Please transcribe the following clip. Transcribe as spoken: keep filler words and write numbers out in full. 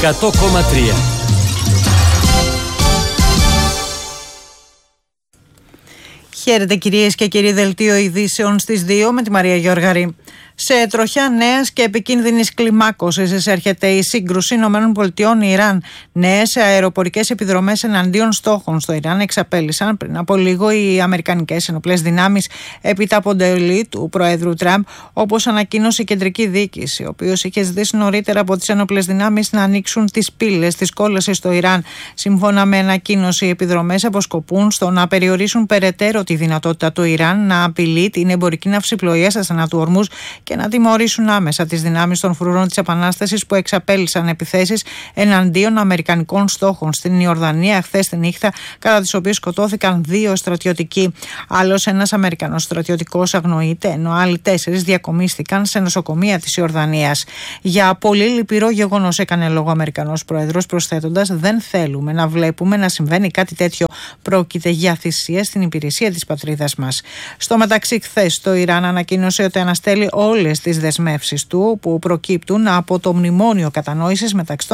εκατό κόμμα τρία. Χαίρετε κυρίες και κύριοι, δελτίο ειδήσεων στις δύο με τη Μαρία Γιώργαρη. Σε τροχιά νέας και επικίνδυνης κλιμάκωσης εισέρχεται η σύγκρουση ΗΠΑ-Ιράν. Νέες αεροπορικές επιδρομές εναντίον στόχων στο Ιράν εξαπέλυσαν πριν από λίγο οι αμερικανικές ενοπλές δυνάμεις έπειτα από εντολή του Προέδρου Τραμπ, όπως ανακοίνωσε η κεντρική διοίκηση, ο οποίος είχε ζητήσει νωρίτερα από τις ενοπλές δυνάμεις να ανοίξουν τις πύλες της κόλασης στο Ιράν. Σύμφωνα με ανακοίνωση, οι επιδρομές αποσκοπούν στο να περιορίσουν περαιτέρω τη δυνατότητα του Ιράν να απειλεί την εμπορική ναυσιπλοεία στα στενά του Ορμούζ και να τιμωρήσουν άμεσα τις δυνάμεις των φρουρών της Επανάστασης που εξαπέλυσαν επιθέσεις εναντίον αμερικανικών στόχων στην Ιορδανία χθες τη νύχτα, κατά τις οποίες σκοτώθηκαν δύο στρατιωτικοί. Άλλος ένας Αμερικανός στρατιωτικός αγνοείται, ενώ άλλοι τέσσερις διακομίστηκαν σε νοσοκομεία της Ιορδανίας. Για πολύ λυπηρό γεγονός έκανε λόγο ο Αμερικανός Πρόεδρος, προσθέτοντας: δεν θέλουμε να βλέπουμε να συμβαίνει κάτι τέτοιο. Πρόκειται για θυσία στην υπηρεσία της πατρίδας μας. Στο μεταξύ, χθες το Ιράν ανακοίνωσε ότι αναστέλει όλες τις δεσμεύσεις του που προκύπτουν από το μνημόνιο κατανόησης μεταξύ